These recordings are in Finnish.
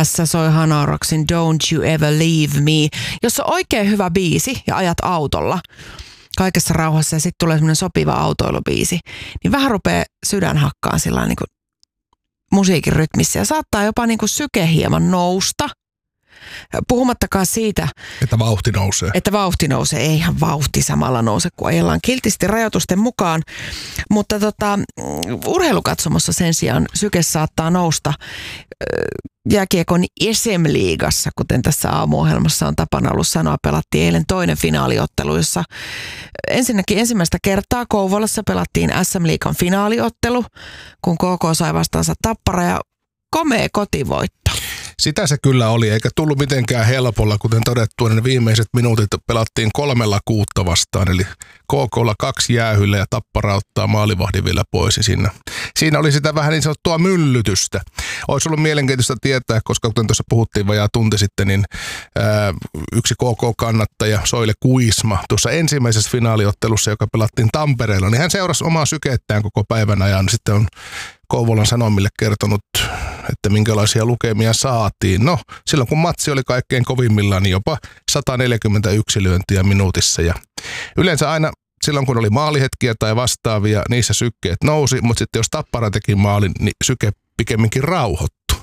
tässä soi Hanaroksin Don't You Ever Leave Me, jossa on oikein hyvä biisi ja ajat autolla kaikessa rauhassa ja sitten tulee semmoinen sopiva autoilubiisi, niin vähän rupeaa sydän hakkaan sillä niin kuin musiikin rytmissä ja saattaa jopa niin kuin syke hieman nousta. Puhumattakaan siitä, että vauhti nousee. Että vauhti nousee. Ei ihan vauhti samalla nouse, kun ajellaan kiltisti rajoitusten mukaan. Mutta urheilukatsomossa sen sijaan syke saattaa nousta jääkiekon SM-liigassa, kuten tässä aamuohjelmassa on tapana ollut sanoa. Pelattiin eilen toinen finaaliottelu, jossa ensinnäkin ensimmäistä kertaa Kouvolassa pelattiin SM-liigan finaaliottelu, kun KK sai vastaansa Tappara ja komea kotivoitto. Sitä se kyllä oli, eikä tullut mitenkään helpolla, kuten todettu, ne viimeiset minuutit pelattiin 3-6 vastaan, eli KK:lla 2 jäähyllä ja Tappara ottaa maalivahdin vielä pois. Siinä oli sitä vähän niin sanottua myllytystä. Olisi ollut mielenkiintoista tietää, koska kuten tuossa puhuttiin vajaa tunti sitten, niin yksi KK-kannattaja Soile Kuisma tuossa ensimmäisessä finaaliottelussa, joka pelattiin Tampereella, niin hän seurasi omaa sykettään koko päivän ajan. Sitten on Kouvolan Sanomille kertonut, että minkälaisia lukemia saatiin. No, silloin kun matsi oli kaikkein kovimmillaan, niin jopa 141 lyöntiä minuutissa. Ja yleensä aina silloin, kun oli maalihetkiä tai vastaavia, niissä sykkeet nousi, mutta sitten jos Tappara teki maalin, niin syke pikemminkin rauhoittui.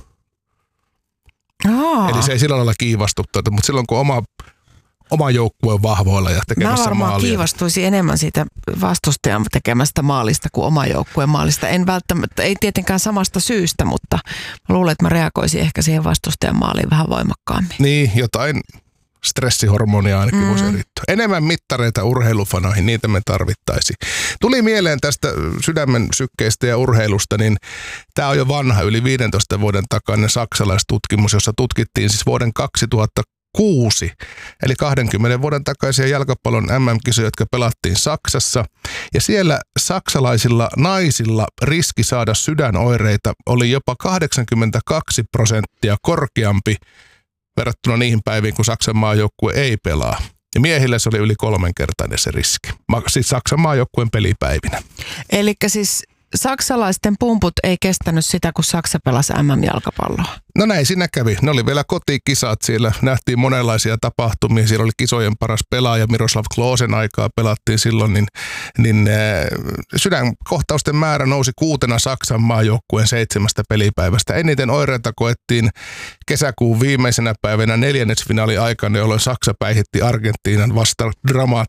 Eli se ei sillä lailla kiivastuttanut, mutta silloin kun oma joukkue on vahvoilla ja tekemässä maalia. Mä varmaan kiivastuisin enemmän siitä vastustajan tekemästä maalista kuin oma joukkueen maalista. En välttämättä, ei tietenkään samasta syystä, mutta mä luulen, että mä reagoisin ehkä siihen vastustajan maaliin vähän voimakkaammin. Niin, jotain stressihormonia ainakin voisi yrittää. Enemmän mittareita urheilufanoihin, niitä me tarvittaisiin. Tuli mieleen tästä sydämen sykkeistä ja urheilusta, niin tämä on jo vanha, yli 15 vuoden takainen saksalaistutkimus, jossa tutkittiin siis vuoden 2006, eli 20 vuoden takaisia jalkapallon MM-kisoja, jotka pelattiin Saksassa. Ja siellä saksalaisilla naisilla riski saada sydänoireita oli jopa 82% korkeampi verrattuna niihin päiviin, kun Saksan maajoukkue ei pelaa. Ja miehillä se oli yli 3-kertainen se riski. Siis Saksan maajoukkueen pelipäivinä. Elikkä siis saksalaisten pumput ei kestänyt sitä, kun Saksa pelasi MM-jalkapalloa. No näin siinä kävi. Ne oli vielä kotikisat. Siellä nähtiin monenlaisia tapahtumia. Siellä oli kisojen paras pelaaja Miroslav Klosen aikaa pelattiin silloin. Niin sydänkohtausten määrä nousi 6 Saksan maajoukkueen 7 pelipäivästä. Eniten oireita koettiin kesäkuun viimeisenä päivänä neljännesfinaali aikana, jolloin Saksa päihitti Argentiinan vasta